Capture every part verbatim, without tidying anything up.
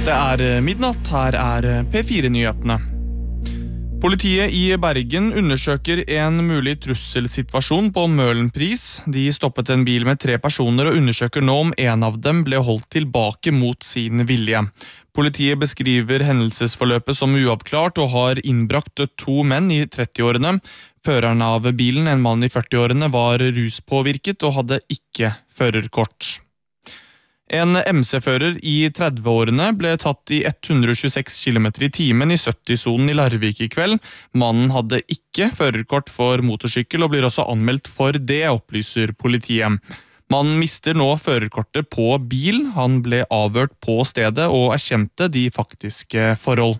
Det er midnatt, her er P fire-nyhetene. Politiet i Bergen undersøker en mulig trusselsituasjon på Møhlenpris. De stoppet en bil med tre personer og undersøker nå om en av dem ble holdt tilbake mot sin vilje. Politiet beskriver hendelsesforløpet som uavklart og har innbrakt to menn i trettiårene. Føreren av bilen, en mann i førtiårene, var ruspåvirket og hadde ikke førerkort. En M C-fører i trettiårene ble tatt i hundre og tjueseks kilometer i timen i sytti-sonen i Larvik i kveld. Mannen hadde ikke førerkort for motorsykkel og blir også anmeldt for det, opplyser politiet. Mannen mister nå førerkortet på bil. Han ble avhørt på stedet og erkjente de faktiske forhold.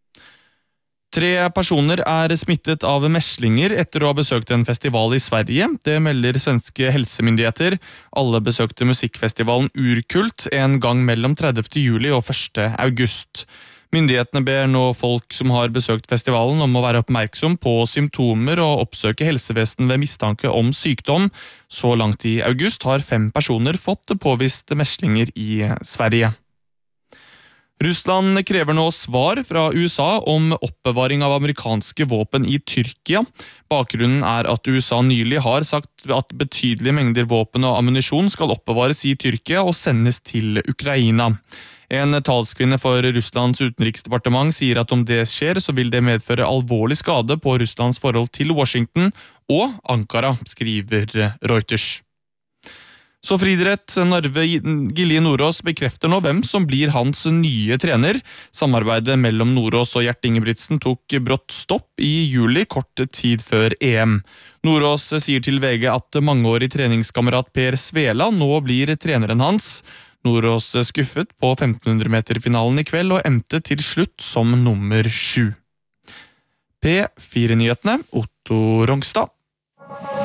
Tre personer er smittet av meslinger etter å ha besøkt en festival i Sverige. Det melder svenske helsemyndigheter. Alle besøkte musikkfestivalen Urkult en gang mellom tredivte juli og første august. Myndighetene ber nå folk som har besøkt festivalen om å være oppmerksom på symptomer og oppsøke helsevesen ved mistanke om sykdom. Så langt i august har fem personer fått påvist meslinger i Sverige. Russland krever nå svar fra U S A om oppbevaring av amerikanske våpen i Tyrkia. Bakgrunnen er at U S A nylig har sagt at betydelige mengder våpen og ammunisjon skal oppbevares i Tyrkia og sendes til Ukraina. En talskvinne for Russlands utenriksdepartement sier at om det skjer, så vil det medføre alvorlig skade på Russlands forhold til Washington og Ankara, skriver Reuters. Så friidrett, Narve Gilje Nordås bekrefter nå hvem som blir hans nye trener. Samarbeidet mellom Nordås og Gjert Ingebrigtsen tok brått stopp i juli, kort tid før E M. Nordås sier til V G at mangeårig treningskamerat Per Svela nå blir treneren hans. Nordås skuffet på femten hundre meter-finalen i kveld og endte til slutt som nummer sju. P fire-nyhetene, Otto Rongstad.